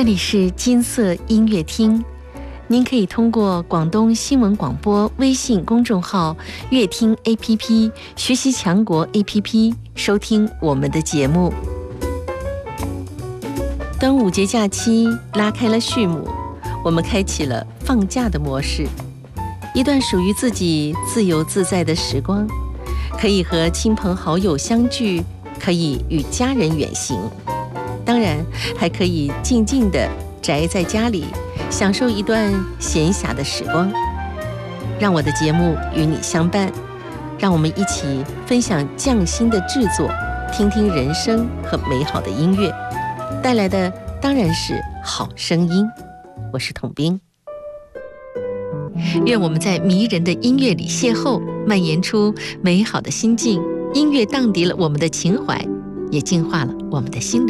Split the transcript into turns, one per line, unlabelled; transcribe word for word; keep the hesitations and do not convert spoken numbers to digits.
这里是金色音乐厅，您可以通过广东新闻广播微信公众号、乐听 A P P、学习强国 A P P 收听我们的节目。端午节假期拉开了序幕，我们开启了放假的模式，一段属于自己自由自在的时光，可以和亲朋好友相聚，可以与家人远行，当然还可以静静地宅在家里，享受一段闲暇的时光。让我的节目与你相伴，让我们一起分享匠心的制作，听听人生和美好的音乐，带来的当然是好声音。我是统兵，愿我们在迷人的音乐里邂逅，蔓延出美好的心境。音乐荡涤了我们的情怀，也净化了我们的心灵。